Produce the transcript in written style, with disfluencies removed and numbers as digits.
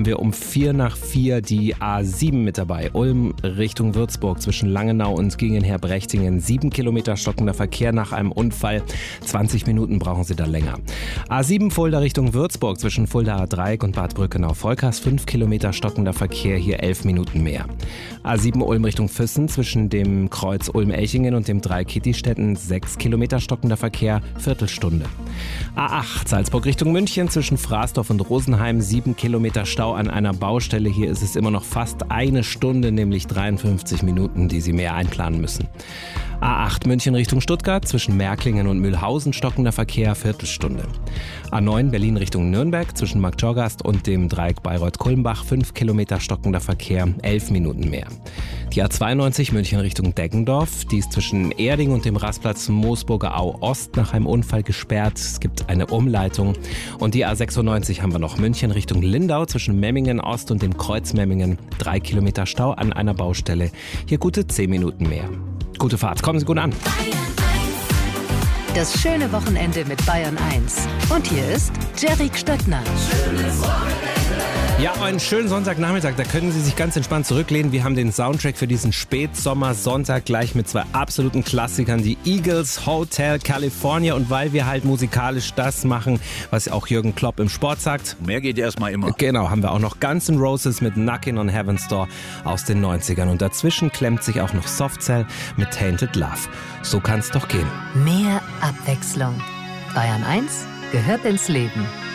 haben wir um 3:45 die A7 mit dabei. Ulm Richtung Würzburg zwischen Langenau und Gingenher-Brechtingen. 7 Kilometer stockender Verkehr nach einem Unfall. 20 Minuten brauchen Sie da länger. A7 Fulda Richtung Würzburg zwischen Fuldaer Dreieck und Bad Brückenau-Volkers. 5 Kilometer stockender Verkehr, hier 11 Minuten mehr. A7 Ulm Richtung Füssen zwischen dem Kreuz Ulm-Elchingen und dem Dreieck Kittistetten. 6 Kilometer stockender Verkehr, Viertelstunde. A8 Salzburg Richtung München zwischen Fraßdorf und Rosenheim. 7 Kilometer Stau an einer Baustelle. Hier ist es immer noch fast eine Stunde, nämlich 53 Minuten, die Sie mehr einplanen müssen. A8 München Richtung Stuttgart zwischen Märklingen und Mühlhausen stockender Verkehr, Viertelstunde. A9 Berlin Richtung Nürnberg zwischen Marktjorgast und dem Dreieck Bayreuth-Kulmbach. 5 Kilometer stockender Verkehr, 11 Minuten mehr. Die A92 München Richtung Deggendorf, die ist zwischen Erding und dem Rastplatz Moosburger Au Ost nach einem Unfall gesperrt. Es gibt eine Umleitung. Und die A96 haben wir noch München Richtung Lindau zwischen Memmingen Ost und dem Kreuz Memmingen. 3 Kilometer Stau an einer Baustelle. Hier gute 10 Minuten mehr. Gute Fahrt, kommen Sie gut an. Das schöne Wochenende mit Bayern 1. Und hier ist Jerry Stöttner. Schönes Wochenende. Ja, einen schönen Sonntagnachmittag, da können Sie sich ganz entspannt zurücklehnen. Wir haben den Soundtrack für diesen Spätsommer-Sonntag gleich mit 2 absoluten Klassikern, die Eagles, Hotel California. Und weil wir halt musikalisch das machen, was auch Jürgen Klopp im Sport sagt. Mehr geht erstmal immer. Genau, haben wir auch noch Guns N' Roses mit Knockin' on Heaven's Door aus den 90ern. Und dazwischen klemmt sich auch noch Soft Cell mit Tainted Love. So kann's doch gehen. Mehr Abwechslung. Bayern 1 gehört ins Leben.